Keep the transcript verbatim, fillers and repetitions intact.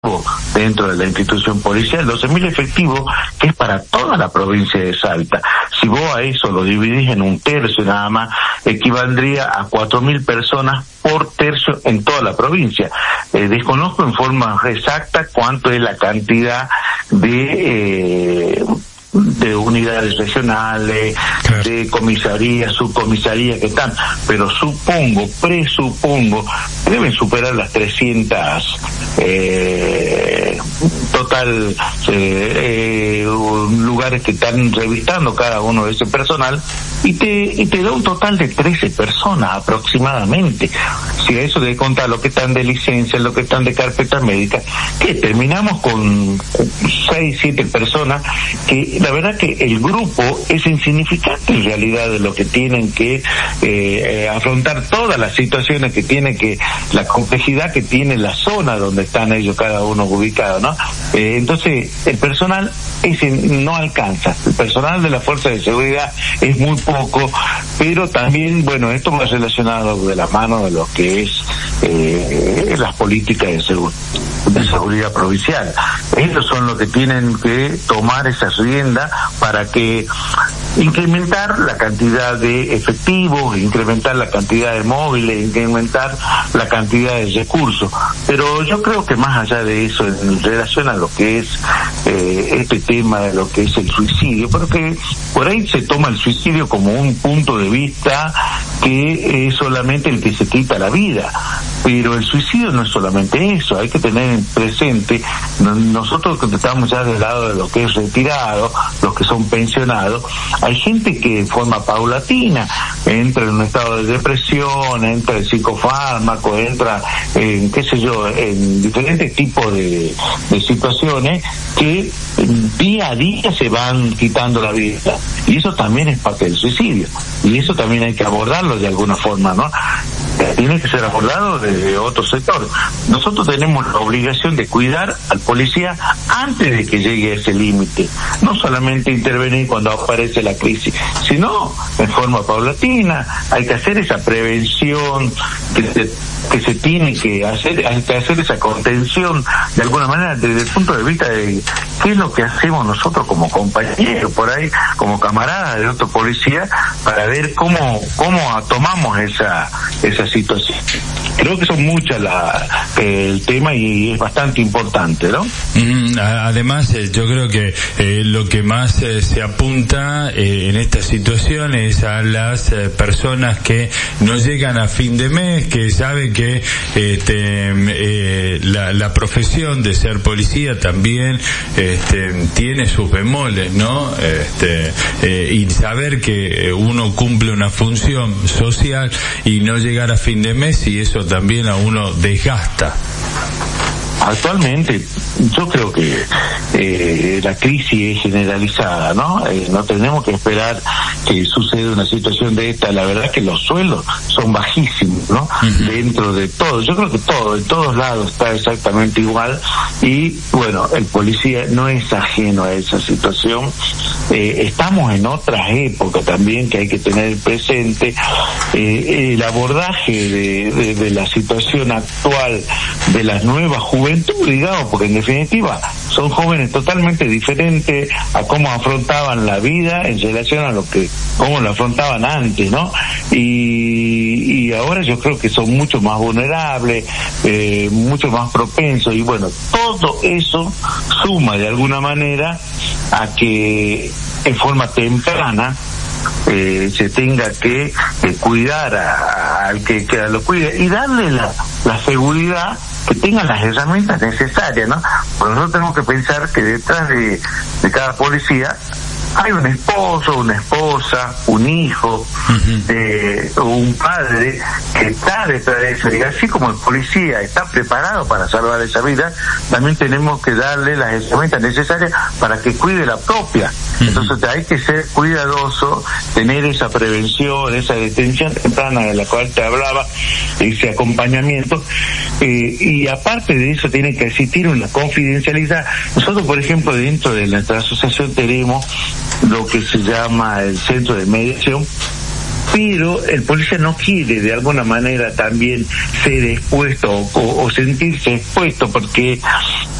dentro de la institución policial, doce mil efectivos, que es para toda la provincia de Salta. Si vos a eso lo dividís en un tercio nada más, equivaldría a cuatro mil personas por tercio en toda la provincia. Eh, desconozco en forma exacta cuánto es la cantidad de eh, de unidades regionales, claro, de comisarías, subcomisarías que están, pero supongo, presupongo, deben superar las trescientas eh, total eh, eh, lugares que están revistando cada uno de ese personal, y te y te da un total de trece personas aproximadamente. Si a eso le contar lo que están de licencia, lo que están de carpeta médica, que terminamos con seis, siete personas, que la verdad que el grupo es insignificante en realidad de lo que tienen que eh, eh, afrontar todas las situaciones que tiene que, la complejidad que tiene la zona donde están ellos cada uno ubicados, ¿no? Eh, entonces, el personal ese no alcanza. El personal de la Fuerza de Seguridad es muy poco, pero también, bueno, esto va relacionado de la mano de lo que es eh, las políticas de, segu- de seguridad provincial. Ellos son los que tienen que tomar esa rienda para que incrementar la cantidad de efectivos, incrementar la cantidad de móviles, incrementar la cantidad de recursos. Pero yo creo que más allá de eso, en relación a lo que es eh, este tema de lo que es el suicidio, porque por ahí se toma el suicidio como un punto de vista que es solamente el que se quita la vida, pero el suicidio no es solamente eso. Hay que tener presente, nosotros que estamos ya del lado de lo que es retirado, los que son pensionados, hay gente que en forma paulatina entra en un estado de depresión, entra en psicofármacos, entra en, qué sé yo, en diferentes tipos de, de situaciones que día a día se van quitando la vida, y eso también es parte del suicidio, y eso también hay que abordarlo de alguna forma, ¿no? Tiene que ser abordado desde otro sector. Nosotros tenemos la obligación de cuidar al policía antes de que llegue a ese límite, no solamente intervenir cuando aparece la crisis, sino en forma paulatina. Hay que hacer esa prevención que se, que se tiene que hacer, hay que hacer esa contención de alguna manera desde el punto de vista de qué es lo que hacemos nosotros como compañeros, por ahí, como camaradas de otro policía, para ver cómo cómo tomamos esa esa situación. Creo que son muchas la, el tema, y es bastante importante, ¿no? Mm, además, eh, yo creo que eh, lo que más eh, se apunta eh, en esta situación es a las eh, personas que no llegan a fin de mes, que saben que este, eh, la, la profesión de ser policía también este, tiene sus bemoles, ¿no? Este, eh, y saber que uno cumple una función social y no llegar a fin de mes, y eso también a uno desgasta. Actualmente yo creo que eh, la crisis es generalizada, ¿no? Eh, no tenemos que esperar que suceda una situación de esta. La verdad que los sueldos son bajísimos, ¿no? Uh-huh. Dentro de todo, yo creo que todo, en todos lados está exactamente igual, y bueno, el policía no es ajeno a esa situación. Eh, estamos en otras épocas también que hay que tener presente. Eh, el abordaje de, de, de la situación actual de las nuevas juventudes, digamos, porque en definitiva son jóvenes totalmente diferentes a cómo afrontaban la vida en relación a lo que cómo lo afrontaban antes, ¿no? Y, y ahora yo creo que son mucho más vulnerables, eh, mucho más propensos, y bueno, todo eso suma de alguna manera a que en forma temprana Eh, se tenga que eh, cuidar al que, que lo cuide, y darle la, la seguridad, que tengan las herramientas necesarias, ¿no? Porque nosotros tenemos que pensar que detrás de, de cada policía hay un esposo, una esposa, un hijo, uh-huh. eh, o un padre que está detrás de eso. Y así como el policía está preparado para salvar esa vida, también tenemos que darle las herramientas necesarias para que cuide la propia. Uh-huh. Entonces hay que ser cuidadoso, tener esa prevención, esa detención temprana de la cual te hablaba, ese acompañamiento, eh, y aparte de eso tiene que existir una confidencialidad. Nosotros, por ejemplo, dentro de nuestra asociación tenemos lo que se llama el centro de mediación, pero el policía no quiere de alguna manera también ser expuesto o, o sentirse expuesto, porque